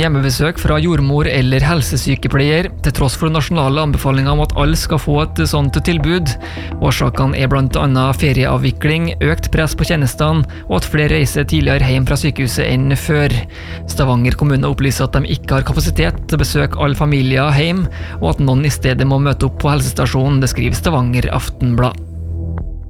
hjemmebesøk fra jordmor eller helsesykepleier, til tross for nasjonale anbefalinger om at alle skal få et sånt tilbud. Årsakene blant annet ferieavvikling, økt press på tjenestene, og at flere reiser tidligere hjem fra sykehuset enn før. Stavanger kommune opplyser at de ikke har kapasitet til å besøke alle familier hjem, og at noen i stedet må møte opp på helsestasjonen, det skriver Stavanger Aftenblad.